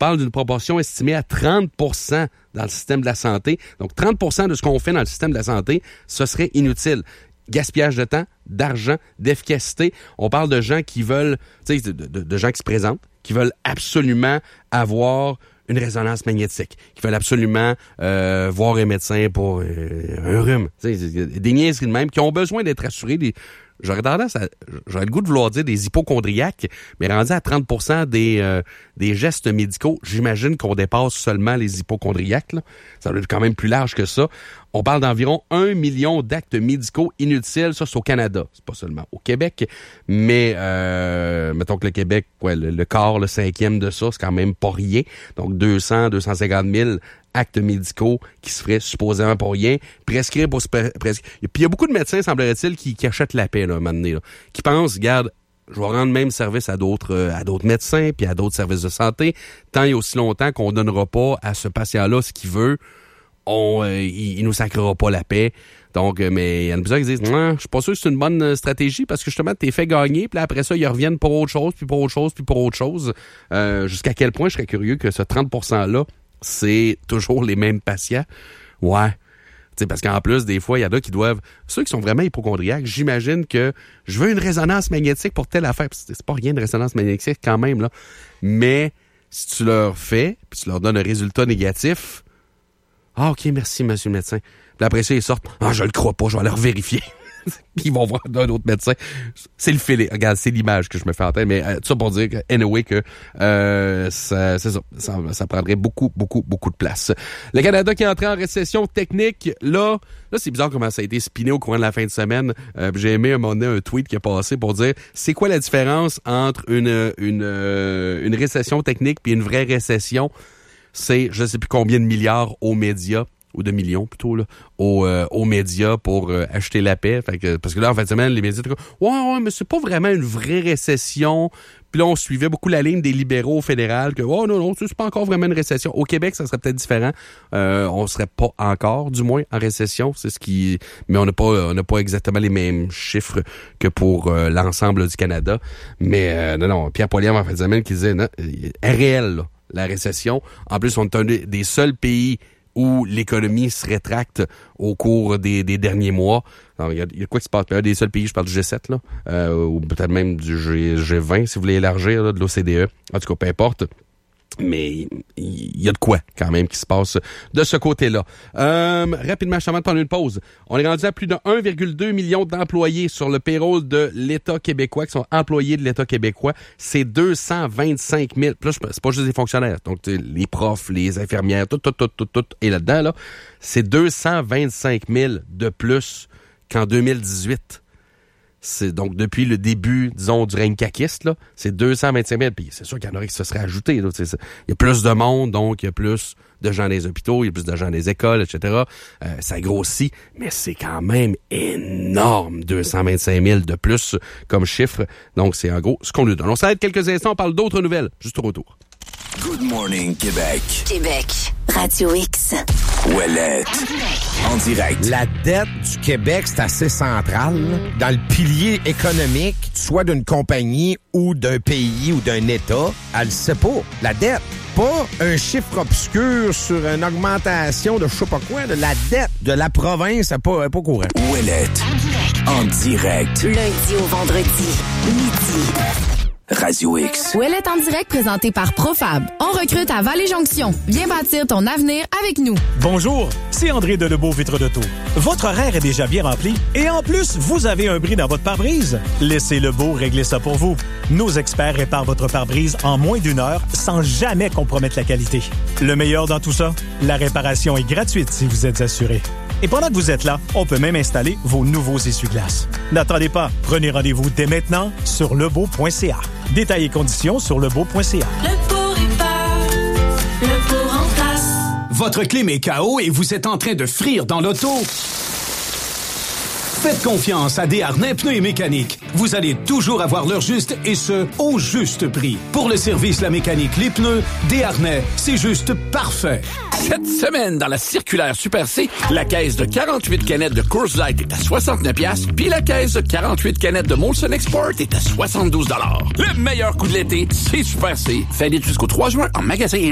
parle d'une proportion estimée à 30% dans le système de la santé. Donc, 30% de ce qu'on fait dans le système de la santé, ce serait inutile. Gaspillage de temps, d'argent, d'efficacité. On parle de gens qui veulent, tu sais, de gens qui se présentent, qui veulent absolument avoir une résonance magnétique, qui veulent absolument voir un médecin pour un rhume. Tu sais, des niaiseries de même, qui ont besoin d'être assurés. J'aurais le goût de vouloir dire des hypochondriaques, mais rendu à 30% des gestes médicaux, j'imagine qu'on dépasse seulement les hypochondriaques, là. Ça doit être quand même plus large que ça. On parle d'environ 1 million d'actes médicaux inutiles. Ça, c'est au Canada. C'est pas seulement au Québec. Mais, mettons que le Québec, ouais, le quart, le 5e de ça, c'est quand même pas rien. Donc, 250 000 actes médicaux qui se feraient supposément pour rien. Prescrire pour... Puis il y a beaucoup de médecins, semblerait-il, qui achètent la paix, là, un moment donné, là, qui pensent, regarde, je vais rendre le même service à d'autres médecins puis à d'autres services de santé, tant et aussi longtemps qu'on donnera pas à ce patient-là ce qu'il veut, il nous sacrera pas la paix. Donc, mais il y en a plusieurs qui disent, non, je suis pas sûr que c'est une bonne stratégie parce que justement, t'es fait gagner, puis après ça, ils reviennent pour autre chose, puis pour autre chose, puis pour autre chose. Jusqu'à quel point je serais curieux que ce 30%-là, c'est toujours les mêmes patients. Ouais. T'sais, parce qu'en plus, des fois, il y en a qui doivent... Ceux qui sont vraiment hypochondriaques, j'imagine que je veux une résonance magnétique pour telle affaire. C'est pas rien de résonance magnétique quand même, là. Mais si tu leur fais, puis tu leur donnes un résultat négatif, ah, OK, merci, monsieur le médecin. Puis après ça, ils sortent, ah, je le crois pas, je vais aller revérifier. Puis ils vont voir d'un autre médecin. C'est le filet. Regarde, c'est l'image que je me fais en tête. Mais tout ça pour dire que, anyway, que ça prendrait beaucoup de place. Le Canada qui est entré en récession technique, là, c'est bizarre comment ça a été spiné au courant de la fin de semaine. J'ai aimé un moment donné un tweet qui est passé pour dire c'est quoi la différence entre une récession technique puis une vraie récession. C'est je sais plus combien de milliards aux médias, ou de millions plutôt, là, aux médias pour acheter la paix. Fait que, parce que là, en fin de semaine, les médias étaient comme ouais, mais c'est pas vraiment une vraie récession. Puis là, on suivait beaucoup la ligne des libéraux fédérales que non, c'est pas encore vraiment une récession. Au Québec, ça serait peut-être différent. On serait pas encore, du moins, en récession. C'est ce qui. Mais on n'a pas exactement les mêmes chiffres que pour l'ensemble du Canada. Mais non, Pierre Poilievre en fin de semaine qui disait non, est réelle, là, la récession. En plus, on est un des seuls pays où l'économie se rétracte au cours des derniers mois. Il y a quoi qui se passe? Un des seuls pays, je parle du G7, là, ou peut-être même du G20, si vous voulez élargir, là, de l'OCDE. En tout cas, peu importe. Mais il y a de quoi, quand même, qui se passe de ce côté-là. Rapidement, avant de prendre une pause, on est rendu à plus de 1,2 million d'employés sur le payroll de l'État québécois, qui sont employés de l'État québécois. C'est 225 000. Puis là, c'est pas juste des fonctionnaires. Donc, les profs, les infirmières, tout est là-dedans, là. C'est 225 000 de plus qu'en 2018. C'est donc depuis le début, disons, du règne caquiste, là, c'est 225 000. Puis c'est sûr qu'il y en aurait qui se seraient ajoutés. Là, il y a plus de monde, donc il y a plus de gens dans les hôpitaux, il y a plus de gens dans les écoles, etc. Ça grossit, mais c'est quand même énorme, 225 000 de plus comme chiffre. Donc c'est en gros ce qu'on nous donne. On s'arrête quelques instants, on parle d'autres nouvelles, juste au retour. Good morning, Québec. Québec. Radio X. Ouellette. En direct. La dette du Québec, c'est assez central, là, dans le pilier économique, soit d'une compagnie ou d'un pays ou d'un État. Elle le sait pas. La dette. Pas un chiffre obscur sur une augmentation de je sais pas quoi, de la dette de la province, c'est pas courant. Ouellette. En direct. Lundi au vendredi, midi. Radio X. Ouellette en direct présenté par Profab. On recrute à Vallée-Jonction. Viens bâtir ton avenir avec nous. Bonjour, c'est André Delebow, vitre d'auto. Votre horaire est déjà bien rempli et en plus, vous avez un bris dans votre pare-brise. Laissez Lebeau régler ça pour vous. Nos experts réparent votre pare-brise en moins d'1 heure sans jamais compromettre la qualité. Le meilleur dans tout ça, la réparation est gratuite si vous êtes assuré. Et pendant que vous êtes là, on peut même installer vos nouveaux essuie-glaces. N'attendez pas, prenez rendez-vous dès maintenant sur lebeau.ca. Détails et conditions sur lebeau.ca. Lebeau répare, Lebeau remplace. Votre clim est KO et vous êtes en train de frire dans l'auto? Faites confiance à Desharnais Pneus et Mécanique. Vous allez toujours avoir l'heure juste et ce, au juste prix. Pour le service, la mécanique, les pneus, Desharnais, c'est juste parfait. Cette semaine, dans la circulaire Super C, la caisse de 48 canettes de Coors Light est à 69$, puis la caisse de 48 canettes de Molson Export est à 72$. Le meilleur coup de l'été, c'est Super C. Valide jusqu'au 3 juin en magasin.